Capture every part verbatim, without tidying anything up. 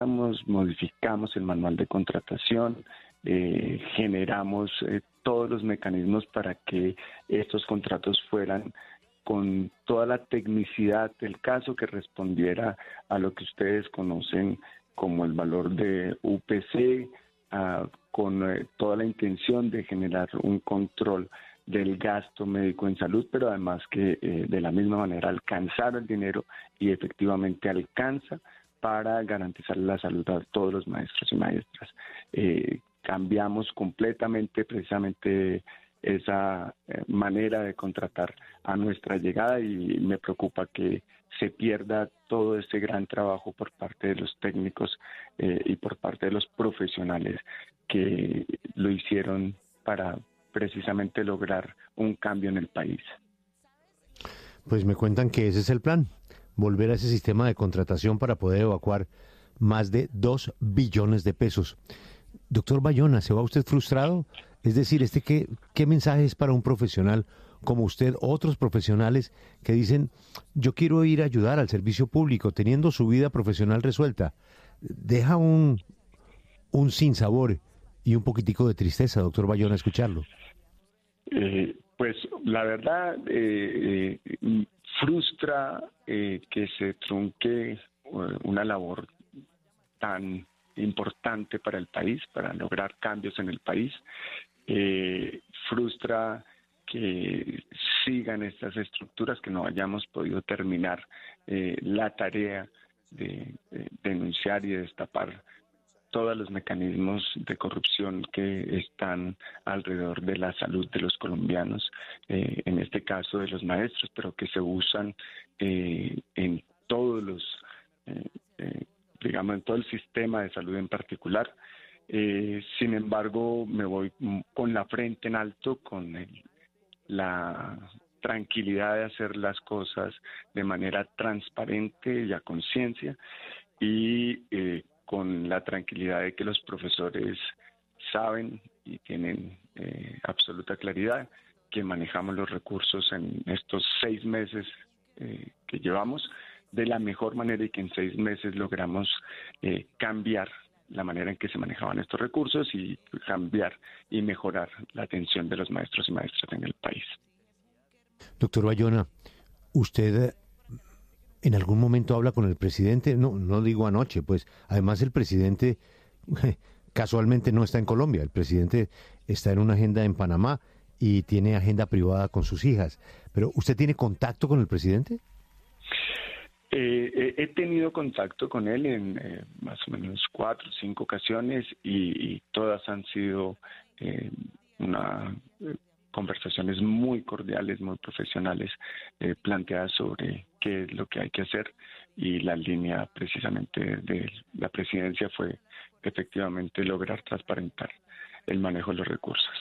modificamos el manual de contratación, eh, generamos eh, todos los mecanismos para que estos contratos fueran con toda la tecnicidad del caso, que respondiera a lo que ustedes conocen como el valor de U P C, uh, con eh, toda la intención de generar un control del gasto médico en salud, pero además que eh, de la misma manera alcanzar el dinero y efectivamente alcanza para garantizar la salud a todos los maestros y maestras. Eh, cambiamos completamente precisamente esa eh, manera de contratar a nuestra llegada, y me preocupa que se pierda todo este gran trabajo por parte de los técnicos eh, y por parte de los profesionales que lo hicieron para precisamente lograr un cambio en el país. Pues me cuentan que ese es el plan, volver a ese sistema de contratación para poder evacuar más de dos billones de pesos. Doctor Bayona, ¿se va usted frustrado? Es decir, este ¿qué, qué mensaje es para un profesional como usted, otros profesionales que dicen, yo quiero ir a ayudar al servicio público teniendo su vida profesional resuelta? Deja un, un sinsabor y un poquitico de tristeza, doctor Bayona, escucharlo. Eh, pues la verdad, eh, eh, frustra eh, que se trunque una labor tan importante para el país, para lograr cambios en el país. Eh, frustra que sigan estas estructuras, que no hayamos podido terminar eh, la tarea de, de denunciar y de destapar todos los mecanismos de corrupción que están alrededor de la salud de los colombianos, eh, en este caso de los maestros, pero que se usan eh, en todos los, eh, eh, digamos, en todo el sistema de salud en particular. Eh, sin embargo, me voy con la frente en alto, con el, la tranquilidad de hacer las cosas de manera transparente y a conciencia, y eh, con la tranquilidad de que los profesores saben y tienen eh, absoluta claridad que manejamos los recursos en estos seis meses eh, que llevamos de la mejor manera, y que en seis meses logramos eh, cambiar la manera en que se manejaban estos recursos y cambiar y mejorar la atención de los maestros y maestras en el país. Doctor Bayona, ¿usted en algún momento habla con el presidente? No, no digo anoche, pues además el presidente casualmente no está en Colombia, el presidente está en una agenda en Panamá y tiene agenda privada con sus hijas. Pero ¿usted tiene contacto con el presidente? Eh, he tenido contacto con él en eh, más o menos cuatro o cinco ocasiones, y, y todas han sido eh, una, eh, conversaciones muy cordiales, muy profesionales, eh, planteadas sobre qué es lo que hay que hacer, y la línea precisamente de la presidencia fue efectivamente lograr transparentar el manejo de los recursos.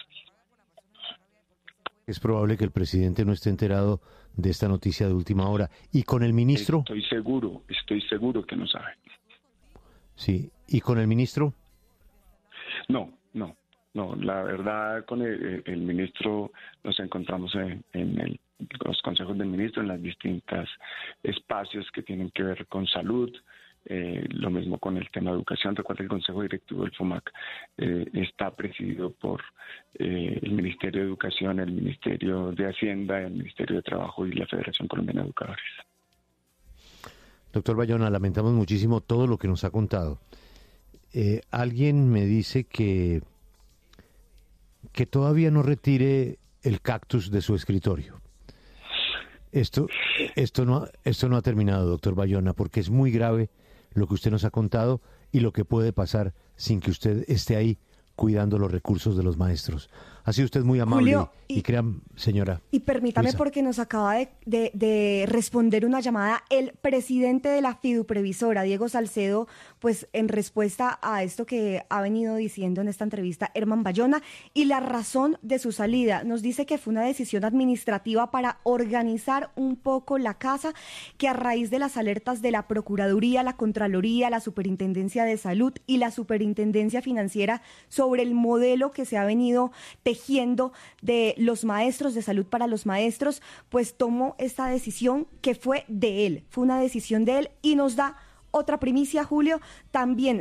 Es probable que el presidente no esté enterado de esta noticia de última hora. ¿Y con el ministro? Estoy seguro, estoy seguro que no sabe. Sí, ¿y con el ministro? No, no, no. La verdad, con el, el ministro nos encontramos en, en el, los consejos del ministro, en los distintos espacios que tienen que ver con salud. Eh, lo mismo con el tema de educación. Recuerda que el Consejo Directivo del FUMAC eh, está presidido por eh, el Ministerio de Educación, el Ministerio de Hacienda, el Ministerio de Trabajo y la Federación Colombiana de Educadores. Doctor Bayona, lamentamos muchísimo todo lo que nos ha contado. Eh, alguien me dice que, que todavía no retire el cactus de su escritorio. Esto, esto, no, esto no ha terminado, doctor Bayona, porque es muy grave lo que usted nos ha contado y lo que puede pasar sin que usted esté ahí cuidando los recursos de los maestros. Ha sido usted muy amable. Julio, y, y crean, señora. Y permítame, Luisa, porque nos acaba de, de, de responder una llamada el presidente de la Fiduprevisora, Diego Salcedo, pues en respuesta a esto que ha venido diciendo en esta entrevista Herman Bayona, y la razón de su salida. Nos dice que fue una decisión administrativa para organizar un poco la casa, que a raíz de las alertas de la Procuraduría, la Contraloría, la Superintendencia de Salud y la Superintendencia Financiera sobre el modelo que se ha venido tejiendo de los maestros, de salud para los maestros, pues tomó esta decisión que fue de él, fue una decisión de él, y nos da otra primicia, Julio, también